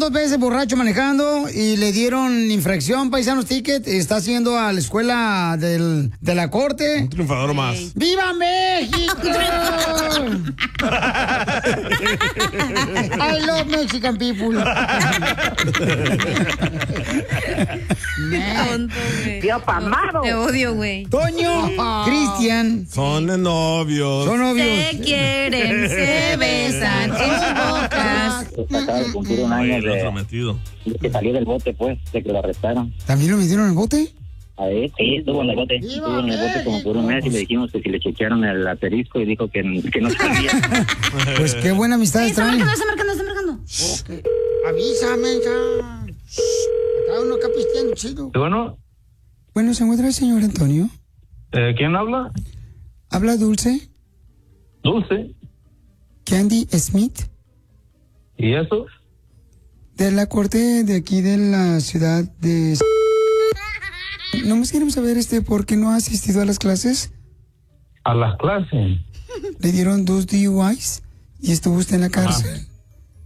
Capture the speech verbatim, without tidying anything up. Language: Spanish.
dos veces borracho manejando y le dieron infracción, paisanos, ticket. Está haciendo a la escuela del, de la corte. Un triunfador más. ¡Viva México! I love Mexican people. Tío Pamado. Te odio, güey. Toño, Cristian. Son de novios. Son novios. Se quieren, se besan en sus bocas. Acaba de cumplir un año Lo de, prometido. de que salió del bote, pues, de que lo arrestaron. ¿También lo metieron en el bote? A ver, sí, estuvo en el bote. Estuvo en el bote como por un mes y le dijimos que si le chequearon el asterisco y dijo que, que no sabía. Pues qué buena amistad Está traen. marcando, está marcando, está marcando. Okay. Avísame, ya. Acá uno acá pisteando chido. Bueno, Bueno, ¿se encuentra el señor Antonio? eh, ¿quién habla? ¿Habla Dulce? Dulce. Candy Smith. ¿Y eso? De la corte de aquí de la ciudad de... Nomás queremos saber, este, ¿por qué no ha asistido a las clases? A las clases. Le dieron dos D U Is y estuvo usted en la cárcel.